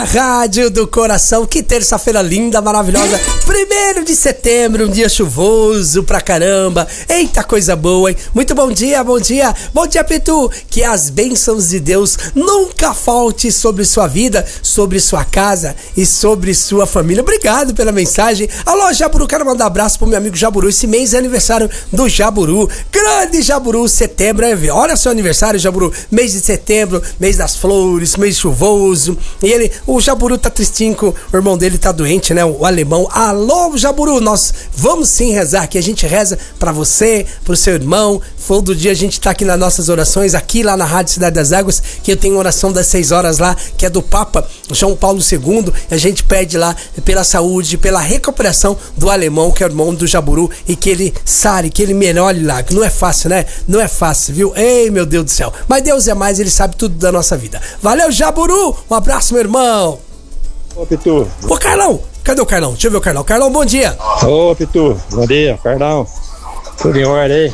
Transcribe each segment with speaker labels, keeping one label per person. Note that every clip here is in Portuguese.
Speaker 1: Rádio do Coração. Que terça-feira linda, maravilhosa. 1º de setembro, um dia chuvoso pra caramba. Eita, coisa boa, hein? Muito bom dia, bom dia. Bom dia, Pitu. Que as bênçãos de Deus nunca falte sobre sua vida, sobre sua casa e sobre sua família. Obrigado pela mensagem. Alô, Jaburu, quero mandar um abraço pro meu amigo Jaburu. Esse mês é aniversário do Jaburu. Grande Jaburu, setembro é... Olha seu aniversário, Jaburu. Mês de setembro, mês das flores, mês chuvoso. E o Jaburu tá tristinho, o irmão dele tá doente, né? O alemão. Alô, Jaburu, nós vamos sim rezar aqui. A gente reza pra você, pro seu irmão. Todo dia a gente tá aqui nas nossas orações, aqui lá na Rádio Cidade das Águas, que eu tenho oração das 6 horas lá, que é do Papa João Paulo II. E a gente pede lá pela saúde, pela recuperação do alemão, que é o irmão do Jaburu, e que ele sare, que ele melhore lá. Que não é fácil, né? Não é fácil, viu? Ei, meu Deus do céu. Mas Deus é mais, ele sabe tudo da nossa vida. Valeu, Jaburu! Um abraço, meu irmão!
Speaker 2: Ô, Pitu.
Speaker 1: Ô, Carlão! Cadê o Carlão? Deixa eu ver o Carlão. Carlão, bom dia!
Speaker 2: Ô, Pitu. Bom dia, Carlão. Tudo em ordem aí?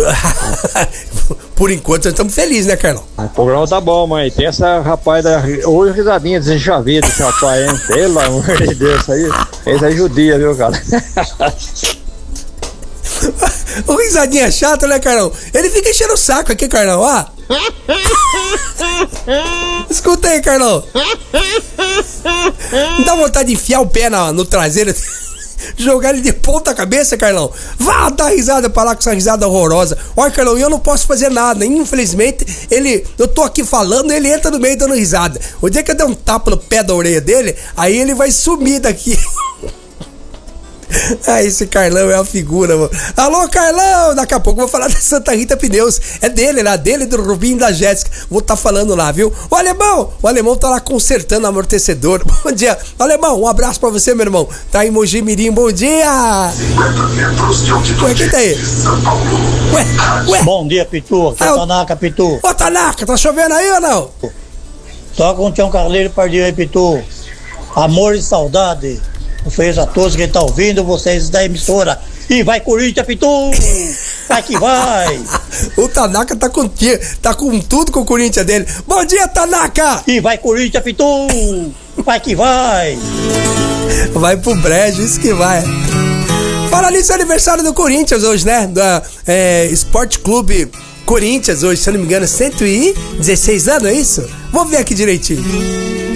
Speaker 1: Por enquanto, nós estamos felizes, né, Carlão?
Speaker 2: O programa tá bom, mãe. Tem essa rapaz da... Hoje risadinha desenxavida, esse rapaz, hein? Pelo amor de Deus, isso aí. Esse é judia, viu, cara?
Speaker 1: O risadinha chato, né, Carlão? Ele fica enchendo o saco aqui, Carlão, ó. Escuta aí, Carlão. Não dá vontade de enfiar o pé no traseiro, jogar ele de ponta cabeça, Carlão? Vá dar risada pra lá com essa risada horrorosa. Olha, Carlão, eu não posso fazer nada. Infelizmente, eu tô aqui falando, ele entra no meio dando risada. O dia que eu der um tapa no pé da orelha dele, aí ele vai sumir daqui. Ah, esse Carlão é uma figura, mano. Alô, Carlão! Daqui a pouco eu vou falar da Santa Rita Pneus. É dele lá, dele, do Rubinho e da Jéssica. Vou estar falando lá, viu? O alemão tá lá consertando amortecedor. Bom dia. Alemão, um abraço pra você, meu irmão. Tá em Mogi Mirim, bom dia! Ué, quem tá aí? Ué?
Speaker 3: Bom dia, Pitu. Aqui é o Tanaka, Pitu.
Speaker 1: Ô, Tanaka, tá chovendo aí ou não?
Speaker 3: Toca um Tião Carleiro Pardinho aí, Pitu. Amor e saudade. Fez a todos que estão ouvindo, vocês da emissora. E vai, Corinthians, Pitu! Vai que vai!
Speaker 1: O Tanaka tá com tudo com o Corinthians dele. Bom dia, Tanaka!
Speaker 3: E vai, Corinthians, Pitu! Vai que vai!
Speaker 1: Vai pro brejo, isso que vai. Fala nisso, é aniversário do Corinthians hoje, né? Da Esporte Clube Corinthians hoje, se eu não me engano, 116 anos, é isso? Vamos ver aqui direitinho.